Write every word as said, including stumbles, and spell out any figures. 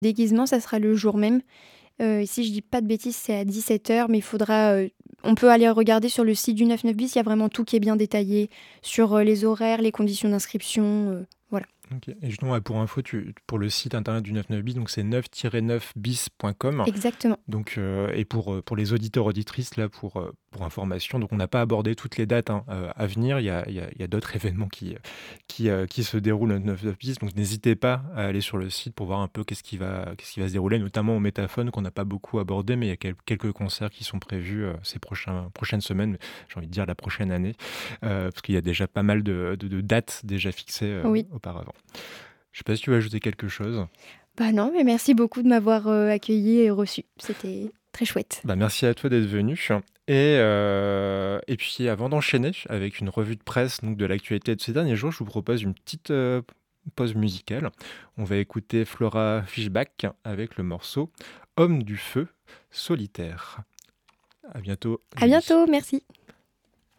Déguisement, ça sera le jour même. Heu, si je dis pas de bêtises, c'est à dix-sept heures, mais il faudra, heu, on peut aller regarder sur le site du neuf neuf bis, il y a vraiment tout qui est bien détaillé sur, heu, les horaires, les conditions d'inscription, heu, voilà. OK et justement, ouais, pour info, tu pour le site internet du neuf neuf bis, donc c'est neuf tiret neuf bis point com. Exactement. Donc heu et pour, heu, pour les auditeurs, auditrices, là, pour, heu, pour information, donc on n'a pas abordé toutes les dates, hein, heu, à venir. Il y a il y a il y a d'autres événements qui, heu, qui, heu, qui se déroulent au neuf neuf bis, donc n'hésitez pas à aller sur le site pour voir un peu qu'est-ce qui va qu'est-ce qui va se dérouler, notamment au Métaphone qu'on n'a pas beaucoup abordé, mais il y a quel quelques concerts qui sont prévus, heu, ces prochains prochaines semaines, j'ai envie de dire la prochaine année, heu, parce qu'il y a déjà pas mal de de de dates déjà fixées, heu, Oui. auparavant. Je sais pas si tu veux ajouter quelque chose? Bah, non, mais merci beaucoup de m'avoir, heu, accueillie et reçue. C'était très chouette. Bah, merci à toi d'être venu et heu et puis avant d'enchaîner avec une revue de presse donc de l'actualité de ces derniers jours, je vous propose une petite, heu, pause musicale. On va écouter Flora Fischbach avec le morceau «Homme du feu solitaire». À bientôt À Julie. bientôt, merci.